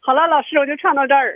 好了，老师，我就唱到这儿。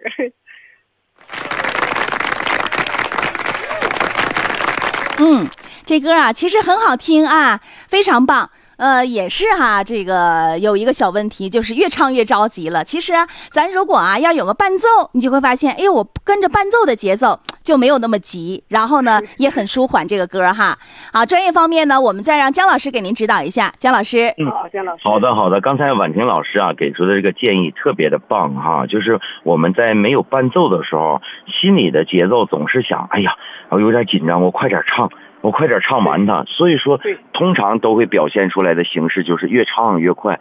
这歌啊其实很好听啊，非常棒。也是哈，这个有一个小问题，就是越唱越着急了。其实啊，咱如果啊要有个伴奏，你就会发现，哎呦，我跟着伴奏的节奏就没有那么急，然后呢也很舒缓这个歌哈。好，专业方面呢，我们再让姜老师给您指导一下。姜老师， 好，姜老师。 好的。刚才婉婷老师啊给出的这个建议特别的棒哈，就是我们在没有伴奏的时候，心里的节奏总是想，哎呀，我有点紧张，我快点唱完它。所以说通常都会表现出来的形式就是越唱越快。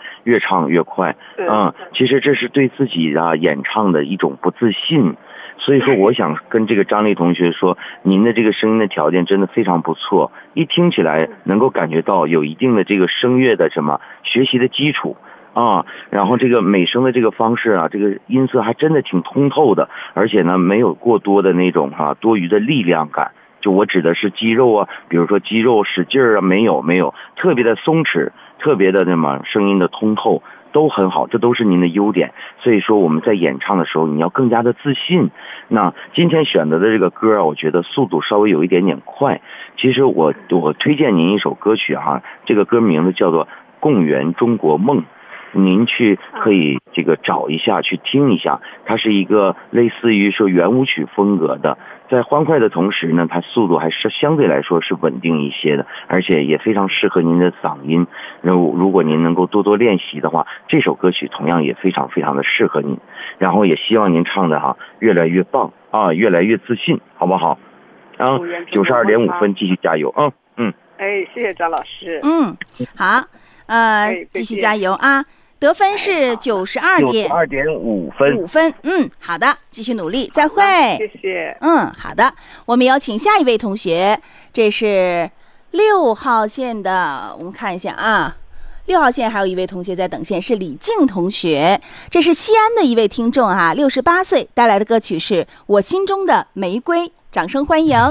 其实这是对自己啊演唱的一种不自信。所以说我想跟这个张丽同学说，您的这个声音的条件真的非常不错，一听起来能够感觉到有一定的这个声乐的学习的基础啊，然后这个美声的这个方式啊，这个音色还真的挺通透的，而且呢没有过多的那种多余的力量感。就我指的是肌肉啊，比如说肌肉使劲啊，没有，特别的松弛，特别的声音的通透都很好，这都是您的优点。所以说我们在演唱的时候，你要更加的自信。那今天选择的这个歌啊，我觉得速度稍微有一点点快。其实我推荐您一首歌曲哈，这个歌名字叫做《共圆中国梦》。您可以这个找一下，去听一下，它是一个类似于说圆舞曲风格的，在欢快的同时呢，它速度还是相对来说是稳定一些的，而且也非常适合您的嗓音。如果您能够多多练习的话，这首歌曲同样也非常非常的适合您。然后也希望您唱的越来越棒啊，越来越自信，好不好？92.5分，继续加油啊！ 哎，谢谢张老师。 好，继续加油啊！得分是92.5分。好的，继续努力，再会。 谢谢。 好的，我们有请下一位同学，这是6号线的，我们看一下啊，6号线还有一位同学在等线，是李静同学，这是西安的一位听众啊，68岁，带来的歌曲是我心中的玫瑰，掌声欢迎。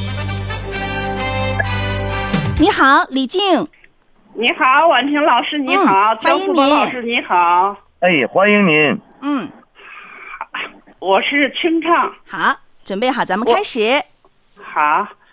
你好，李静。 你好，婉婷老师，你好， 欢迎您。 老师你好。 哎，欢迎您。 我是清唱。 好，准备好，咱们开始。 好。